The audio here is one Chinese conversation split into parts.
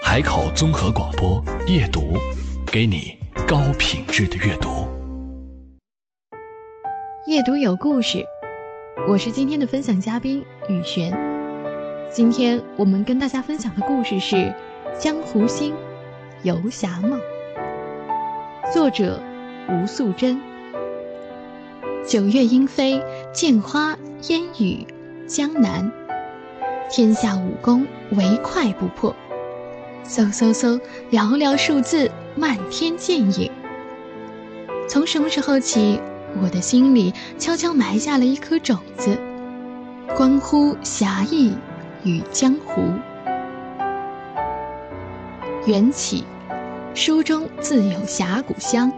海口综合广播夜读，给你高品质的阅读。 夜读有故事，我是今天的分享嘉宾雨璇。今天我们跟大家分享的故事是《江湖星·游侠梦》，作者吴素贞。九月莺飞，剑花烟雨江南，天下武功唯快不破。嗖嗖嗖，寥寥数字，漫天剑影。从什么时候起，我的心里悄悄埋下了一颗种子，关乎侠义与江湖。缘起，书中自有侠骨香。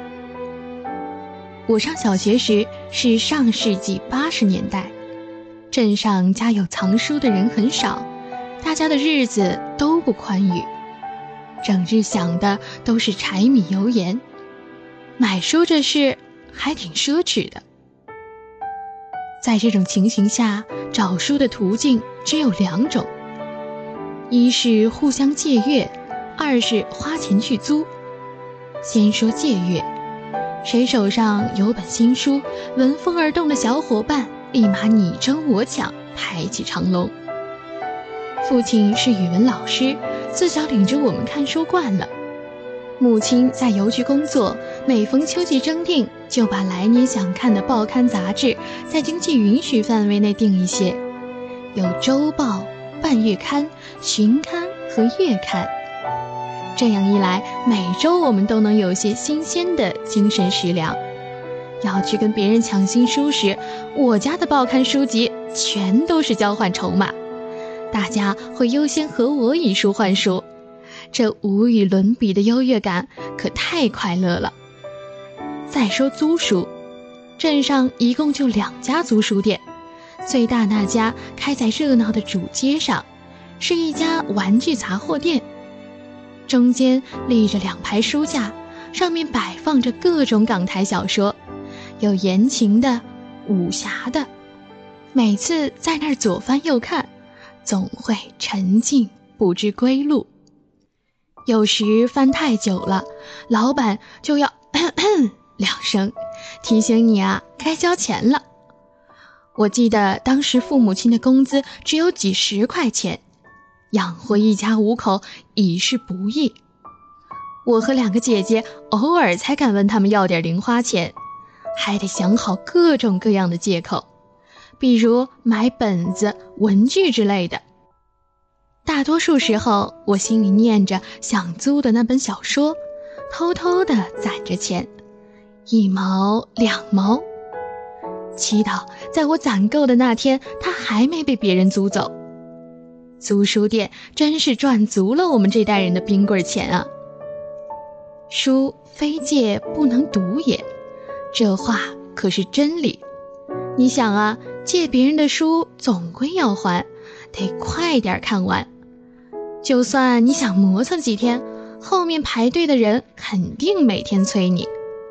我上小学时是上世纪80年代，镇上家有藏书的人很少，大家的日子都不宽裕，整日想的都是柴米油盐，买书这事还挺奢侈的。在这种情形下，找书的途径只有2种，一是互相借阅，二是花钱去租。先说借阅，谁手上有本新书，闻风而动的小伙伴立马你争我抢，排起长龙。父亲是语文老师，自小领着我们看书惯了。母亲在邮局工作，每逢秋季征订，就把来年想看的报刊杂志在经济允许范围内订一些，有周报、半月刊、旬刊和月刊。这样一来，每周我们都能有些新鲜的精神食粮。要去跟别人抢新书时，我家的报刊书籍全都是交换筹码，大家会优先和我以书换书，这无与伦比的优越感可太快乐了。再说租书，镇上一共就2家租书店，最大那家开在热闹的主街上，是一家玩具杂货店。中间立着2排书架，上面摆放着各种港台小说，有言情的、武侠的。每次在那儿左翻右看，总会沉浸不知归路。有时翻太久了，老板就要2声，提醒你啊，该交钱了。我记得当时父母亲的工资只有几10块钱，养活一家5口已是不易。我和2个姐姐偶尔才敢问他们要点零花钱，还得想好各种各样的借口，比如买本子、文具之类的。大多数时候，我心里念着想租的那本小说，偷偷地攒着钱，1毛2毛，祈祷在我攒够的那天，它还没被别人租走。租书店真是赚足了我们这代人的冰棍钱啊！书非借不能读也，这话可是真理。你想啊，借别人的书总归要还，得快点看完。就算你想磨蹭几天，后面排队的人肯定每天催你。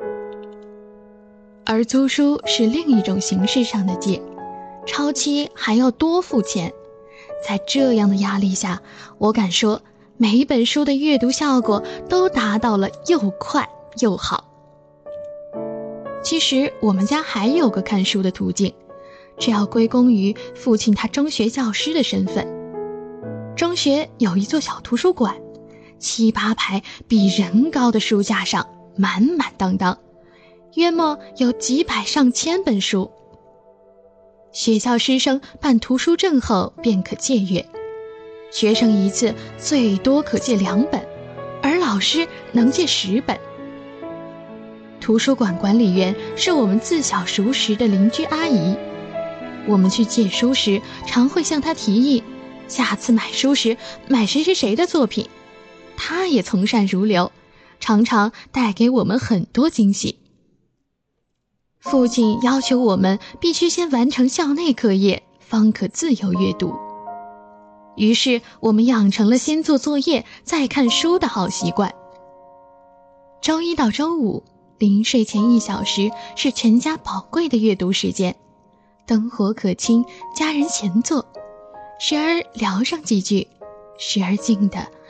而租书是另一种形式上的借，超期还要多付钱。在这样的压力下，我敢说每一本书的阅读效果都达到了又快又好。其实我们家还有个看书的途径，这要归功于父亲他中学教师的身份。中学有一座小图书馆，7、8排比人高的书架上满满当当，约莫有几百上千本书。学校师生办图书证后便可借阅，学生一次最多可借2本，而老师能借10本。图书馆管理员是我们自小熟识的邻居阿姨，我们去借书时常会向她提议，下次买书时买谁谁谁的作品。她也从善如流，常常带给我们很多惊喜。父亲要求我们必须先完成校内课业，方可自由阅读。于是我们养成了先做作业再看书的好习惯。周1到周5，临睡前1小时是全家宝贵的阅读时间，灯火可亲，家人闲坐，时而聊上几句，时而静的